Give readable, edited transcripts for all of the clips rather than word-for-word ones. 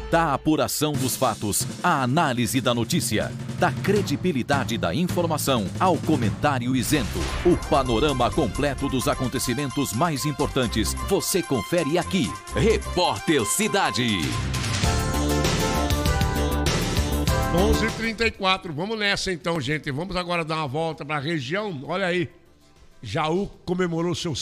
Da apuração dos fatos, à análise da notícia, da credibilidade da informação ao comentário isento. O panorama completo dos acontecimentos mais importantes você confere aqui. Repórter Cidade. 11h34, vamos nessa então, gente. Vamos agora dar uma volta para a região. Olha aí, Jaú comemorou seus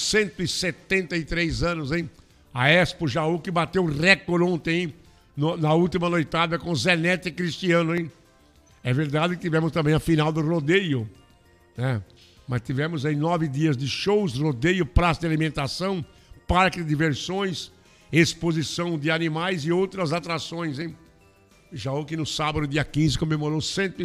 173 anos, hein? A Expo Jaú que bateu recorde ontem, hein? Na última noitada com Zé Neto e Cristiano, hein? É verdade que tivemos também a final do rodeio, né? Mas tivemos aí 9 dias de shows, rodeio, praça de alimentação, parque de diversões, exposição de animais e outras atrações, hein? Jaú que no sábado, dia 15, comemorou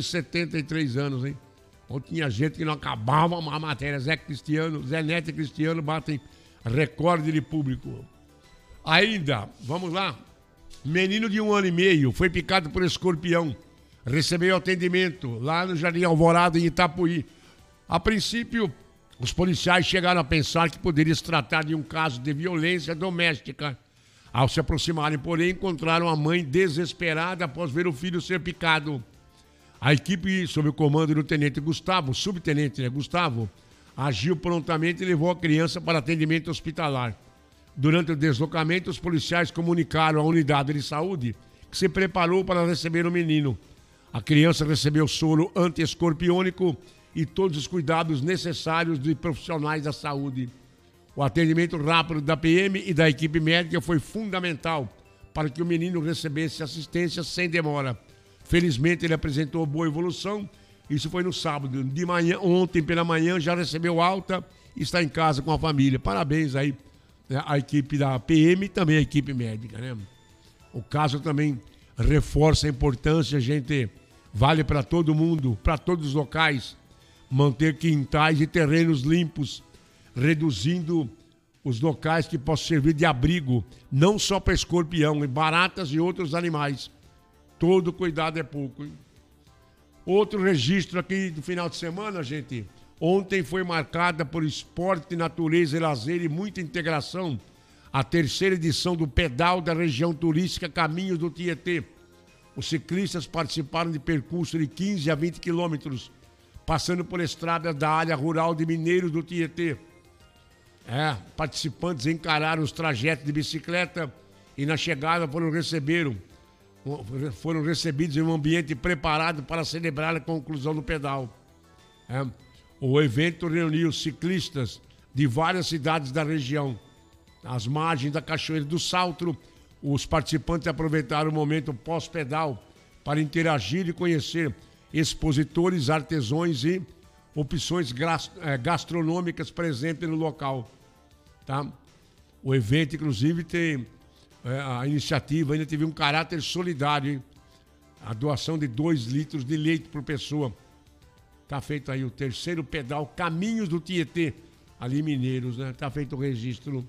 173 anos, hein? Ontem tinha gente que não acabava a matéria. Zé Neto e Cristiano batem recorde de público. Ainda, vamos lá. Menino de 1 ano e meio foi picado por escorpião. Recebeu atendimento lá no Jardim Alvorada, em Itapuí. A princípio, os policiais chegaram a pensar que poderia se tratar de um caso de violência doméstica. Ao se aproximarem, porém, encontraram a mãe desesperada após ver o filho ser picado. A equipe, sob o comando do tenente Gustavo, subtenente Gustavo, agiu prontamente e levou a criança para atendimento hospitalar. Durante o deslocamento, os policiais comunicaram à unidade de saúde que se preparou para receber o menino. A criança recebeu soro anti-escorpiônico e todos os cuidados necessários de profissionais da saúde. O atendimento rápido da PM e da equipe médica foi fundamental para que o menino recebesse assistência sem demora. Felizmente, ele apresentou boa evolução. Isso foi no sábado. De manhã, ontem pela manhã, já recebeu alta e está em casa com a família. Parabéns aí, né, à equipe da PM e também à equipe médica, né? O caso também reforça a importância, gente, vale para todo mundo, para todos os locais, manter quintais e terrenos limpos, reduzindo os locais que possam servir de abrigo, não só para escorpião, baratas e outros animais. Todo cuidado é pouco, hein? Outro registro aqui do final de semana, gente. Ontem foi marcada por esporte, natureza e lazer e muita integração a 3ª edição do Pedal da região turística Caminhos do Tietê. Os ciclistas participaram de percurso de 15 a 20 quilômetros, passando por estradas da área rural de Mineiros do Tietê. Participantes encararam os trajetos de bicicleta e na chegada foram recebidos em um ambiente preparado para celebrar a conclusão do pedal. O evento reuniu ciclistas de várias cidades da região. Às margens da Cachoeira do Salto, os participantes aproveitaram o momento pós-pedal para interagir e conhecer expositores, artesãos e opções gastronômicas presentes no local. Tá? O evento, inclusive, tem a iniciativa ainda teve um caráter solidário, hein? A doação de 2 litros de leite por pessoa. Tá feito aí o 3º pedal Caminhos do Tietê, ali em Mineiros, né? Tá feito o registro.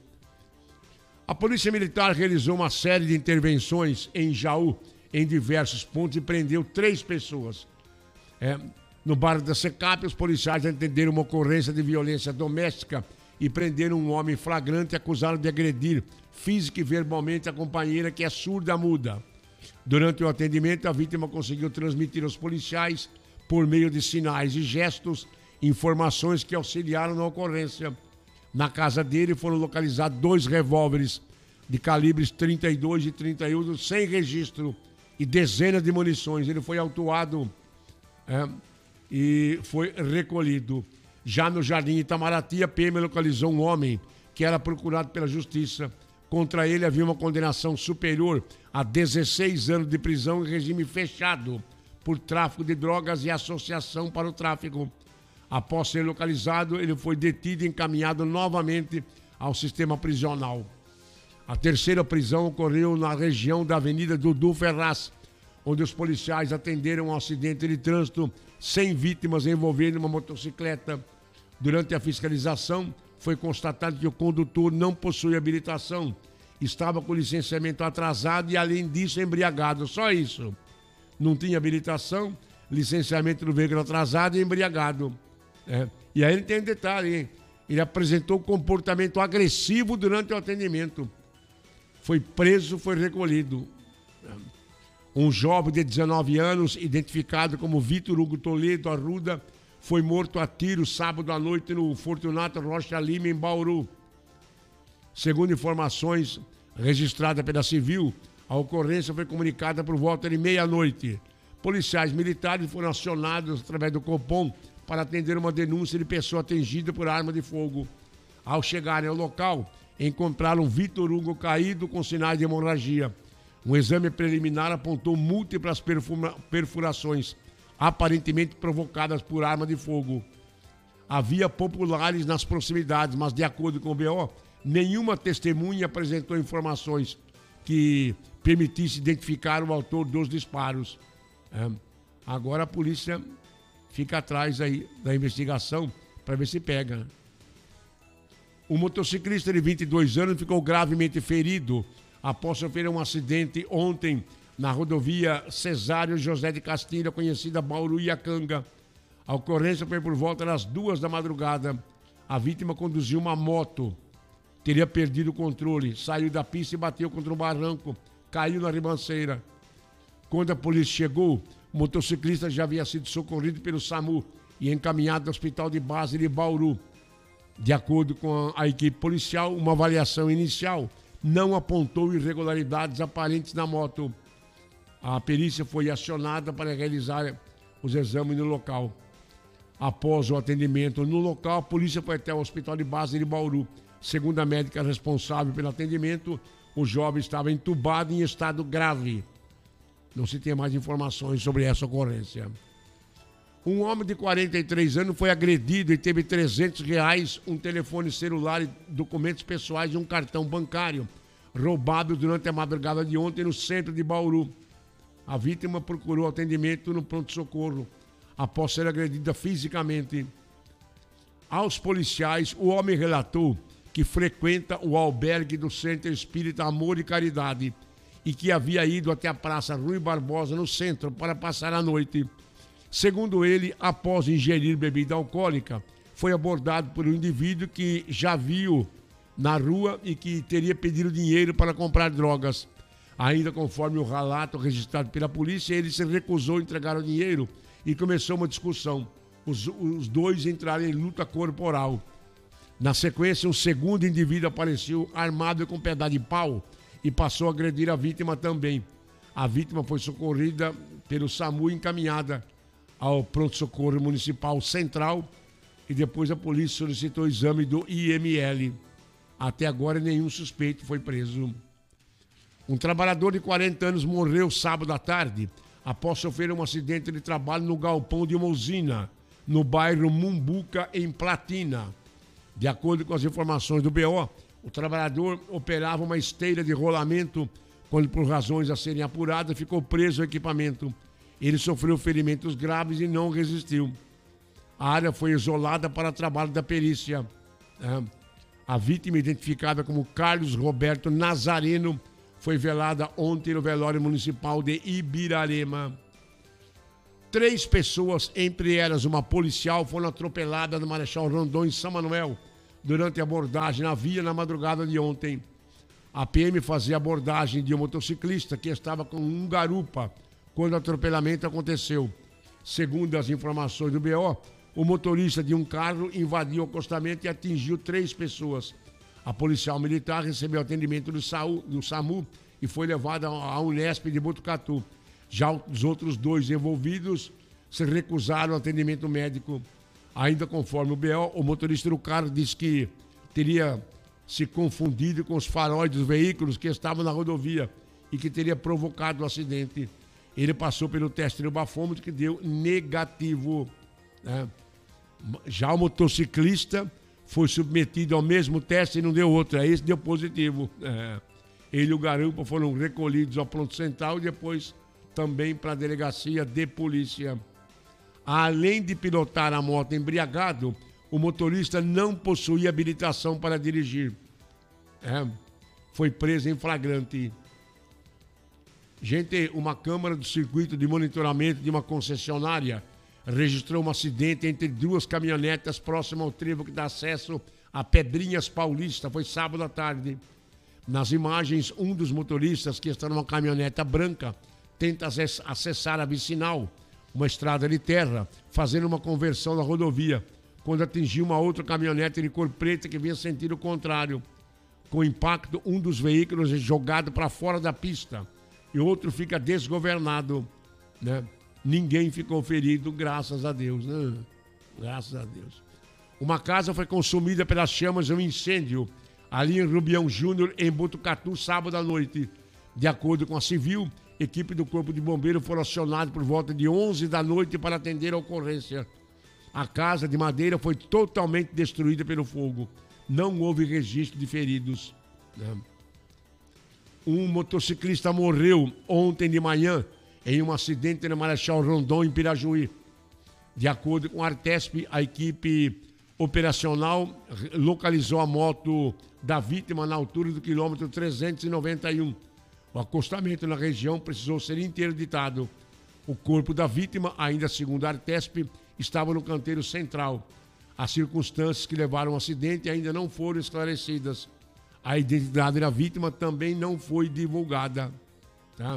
A Polícia Militar realizou uma série de intervenções em Jaú, em diversos pontos, e prendeu 3 pessoas. No bairro da Secap, os policiais atenderam uma ocorrência de violência doméstica e prenderam um homem flagrante acusado de agredir física e verbalmente a companheira, que é surda-muda. Durante o atendimento, a vítima conseguiu transmitir aos policiais, por meio de sinais e gestos, informações que auxiliaram na ocorrência. Na casa dele foram localizados 2 revólveres de calibres 32 e 31 sem registro e dezenas de munições. Ele foi autuado e foi recolhido. Já no Jardim Itamaraty, a PM localizou um homem que era procurado pela Justiça. Contra ele havia uma condenação superior a 16 anos de prisão em regime fechado por tráfico de drogas e associação para o tráfico. Após ser localizado, ele foi detido e encaminhado novamente ao sistema prisional. A 3ª prisão ocorreu na região da Avenida Dudu Ferraz, onde os policiais atenderam um acidente de trânsito sem vítimas envolvendo uma motocicleta. Durante a fiscalização, foi constatado que o condutor não possui habilitação, estava com licenciamento atrasado e, além disso, embriagado. Só isso. Não tinha habilitação, licenciamento do veículo atrasado e embriagado. E aí ele tem um detalhe, hein? Ele apresentou comportamento agressivo durante o atendimento. Foi preso, foi recolhido. Um jovem de 19 anos, identificado como Vitor Hugo Toledo Arruda, foi morto a tiro sábado à noite no Fortunato Rocha Lima, em Bauru. Segundo informações registradas pela Civil, a ocorrência foi comunicada por volta de meia-noite. Policiais militares foram acionados através do Copom para atender uma denúncia de pessoa atingida por arma de fogo. Ao chegarem ao local, encontraram Vitor Hugo caído com sinais de hemorragia. Um exame preliminar apontou múltiplas perfurações, aparentemente provocadas por arma de fogo. Havia populares nas proximidades, mas, de acordo com o BO, nenhuma testemunha apresentou informações que permitisse identificar o autor dos disparos. Agora a polícia fica atrás aí da investigação para ver se pega. O motociclista de 22 anos ficou gravemente ferido após sofrer um acidente ontem na rodovia Cesário José de Castilho, conhecida Bauru-Iacanga. A ocorrência foi por volta das 2 da madrugada. A vítima conduziu uma moto, teria perdido o controle, saiu da pista e bateu contra um barranco, caiu na ribanceira. Quando a polícia chegou, o motociclista já havia sido socorrido pelo SAMU e encaminhado ao hospital de base de Bauru. De acordo com a equipe policial, uma avaliação inicial não apontou irregularidades aparentes na moto. A perícia foi acionada para realizar os exames no local. Após o atendimento no local, a polícia foi até o hospital de base de Bauru. Segundo a médica responsável pelo atendimento, o jovem estava entubado em estado grave. Não se tem mais informações sobre essa ocorrência. Um homem de 43 anos foi agredido e teve R$300, um telefone celular e documentos pessoais e um cartão bancário roubados durante a madrugada de ontem no centro de Bauru. A vítima procurou atendimento no pronto-socorro após ser agredida fisicamente. Aos policiais, o homem relatou que frequenta o albergue do Centro Espírita Amor e Caridade e que havia ido até a Praça Rui Barbosa, no centro, para passar a noite. Segundo ele, após ingerir bebida alcoólica, foi abordado por um indivíduo que já viu na rua e que teria pedido dinheiro para comprar drogas. Ainda conforme o relato registrado pela polícia, ele se recusou a entregar o dinheiro e começou uma discussão. Os dois entraram em luta corporal. Na sequência, um segundo indivíduo apareceu armado com um pedaço de pau e passou a agredir a vítima também. A vítima foi socorrida pelo SAMU e encaminhada ao pronto-socorro municipal central e depois a polícia solicitou o exame do IML. Até agora nenhum suspeito foi preso. Um trabalhador de 40 anos morreu sábado à tarde após sofrer um acidente de trabalho no galpão de uma usina, no bairro Mumbuca, em Platina. De acordo com as informações do BO, o trabalhador operava uma esteira de rolamento quando, por razões a serem apuradas, ficou preso ao equipamento. Ele sofreu ferimentos graves e não resistiu. A área foi isolada para trabalho da perícia. A vítima, identificada como Carlos Roberto Nazareno, foi velada ontem no velório municipal de Ibirarema. 3 pessoas, entre elas uma policial, foram atropeladas no Marechal Rondon, em São Manuel, durante a abordagem na via na madrugada de ontem. A PM fazia abordagem de um motociclista que estava com um garupa quando o atropelamento aconteceu. Segundo as informações do BO, o motorista de um carro invadiu o acostamento e atingiu 3 pessoas. A policial militar recebeu atendimento do SAMU e foi levada à Unesp de Botucatu. Já os outros 2 envolvidos se recusaram ao atendimento médico. Ainda conforme o BO, o motorista do carro disse que teria se confundido com os faróis dos veículos que estavam na rodovia e que teria provocado o acidente. Ele passou pelo teste do bafômetro que deu negativo. Já o motociclista foi submetido ao mesmo teste e não deu outro. Esse deu positivo. Ele e o garupa foram recolhidos ao pronto central e depois também para a delegacia de polícia. Além de pilotar a moto embriagado, o motorista não possuía habilitação para dirigir. Foi preso em flagrante. Gente, uma câmara do circuito de monitoramento de uma concessionária registrou um acidente entre 2 caminhonetas próximo ao trevo que dá acesso a Pedrinhas Paulista. Foi sábado à tarde. Nas imagens, um dos motoristas, que está numa caminhoneta branca, tenta acessar a Vicinal, uma estrada de terra, fazendo uma conversão na rodovia, quando atingiu uma outra caminhonete de cor preta que vinha sentido contrário. Com o impacto, um dos veículos é jogado para fora da pista e outro fica desgovernado, né? Ninguém ficou ferido, graças a Deus, né? Graças a Deus. Uma casa foi consumida pelas chamas de um incêndio ali em Rubião Júnior, em Botucatu, sábado à noite. De acordo com a Civil, equipe do Corpo de Bombeiros foram acionadas por volta de 11 da noite para atender a ocorrência. A casa de madeira foi totalmente destruída pelo fogo. Não houve registro de feridos, né? Um motociclista morreu ontem de manhã em um acidente na Marechal Rondon, em Pirajuí. De acordo com a Artesp, a equipe operacional localizou a moto da vítima na altura do quilômetro 391. O acostamento na região precisou ser interditado. O corpo da vítima, ainda segundo a Artesp, estava no canteiro central. As circunstâncias que levaram ao acidente ainda não foram esclarecidas. A identidade da vítima também não foi divulgada, tá?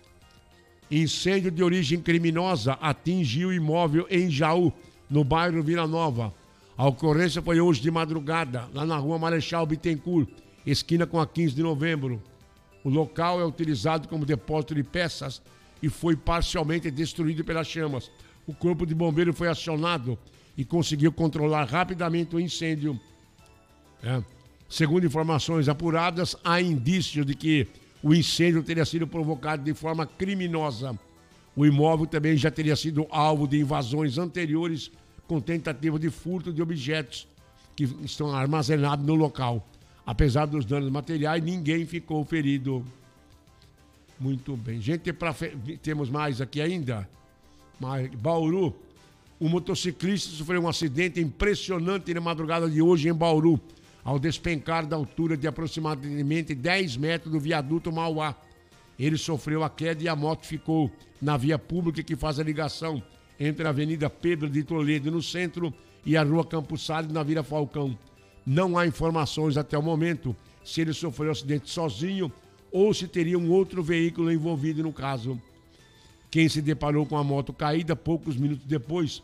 Incêndio de origem criminosa atingiu imóvel em Jaú, no bairro Vila Nova. A ocorrência foi hoje de madrugada, lá na rua Marechal Bittencourt, esquina com a 15 de novembro. O local é utilizado como depósito de peças e foi parcialmente destruído pelas chamas. O corpo de bombeiro foi acionado e conseguiu controlar rapidamente o incêndio. Segundo informações apuradas, há indício de que o incêndio teria sido provocado de forma criminosa. O imóvel também já teria sido alvo de invasões anteriores com tentativa de furto de objetos que estão armazenados no local. Apesar dos danos materiais, ninguém ficou ferido. Muito bem. Gente, temos mais aqui ainda. Bauru. Um motociclista sofreu um acidente impressionante na madrugada de hoje em Bauru, ao despencar da altura de aproximadamente 10 metros do viaduto Mauá. Ele sofreu a queda e a moto ficou na via pública que faz a ligação entre a Avenida Pedro de Toledo, no centro, e a Rua Campos Salles, na Vila Falcão. Não há informações até o momento se ele sofreu o acidente sozinho ou se teria um outro veículo envolvido no caso. Quem se deparou com a moto caída poucos minutos depois,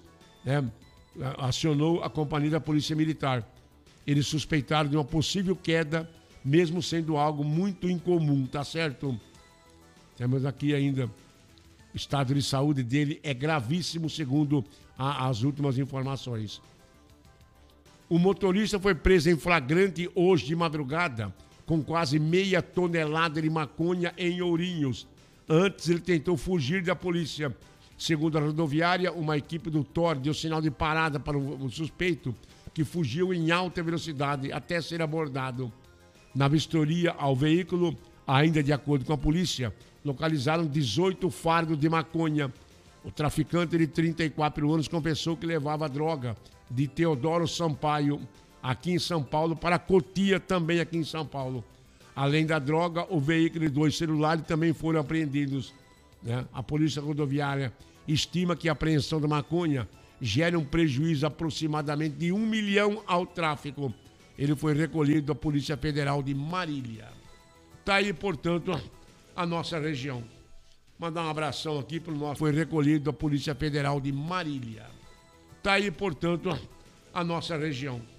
acionou a companhia da Polícia Militar. Eles suspeitaram de uma possível queda, mesmo sendo algo muito incomum, tá certo? Temos aqui ainda, o estado de saúde dele é gravíssimo, segundo as últimas informações. O motorista foi preso em flagrante hoje de madrugada, com quase meia tonelada de maconha em Ourinhos. Antes ele tentou fugir da polícia. Segundo a rodoviária, uma equipe do TOR deu sinal de parada para o suspeito, que fugiu em alta velocidade até ser abordado. Na vistoria ao veículo, ainda de acordo com a polícia, localizaram 18 fardos de maconha. O traficante de 34 anos confessou que levava droga de Teodoro Sampaio, aqui em São Paulo, para Cotia, também aqui em São Paulo. Além da droga, o veículo e 2 celulares também foram apreendidos, né? A Polícia Rodoviária estima que a apreensão da maconha gera um prejuízo aproximadamente de 1 milhão ao tráfico. Ele foi recolhido da Polícia Federal de Marília. Está aí, portanto, a nossa região. Mandar um abração aqui para o nosso... Foi recolhido da Polícia Federal de Marília. Está aí, portanto, a nossa região.